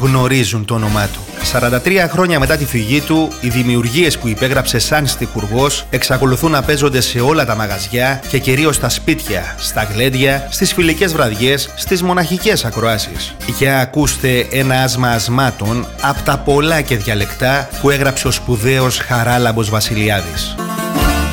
γνωρίζουν το όνομά του. 43 χρόνια μετά τη φυγή του, οι δημιουργίες που υπέγραψε σαν στιχουργός εξακολουθούν να παίζονται σε όλα τα μαγαζιά και κυρίως στα σπίτια, στα γλέντια, στις φιλικές βραδιές, στις μοναχικές ακροάσεις. Για ακούστε ένα άσμα ασμάτων από τα πολλά και διαλεκτά που έγραψε ο σπουδαίος Χαράλαμπος Βασιλιάδης.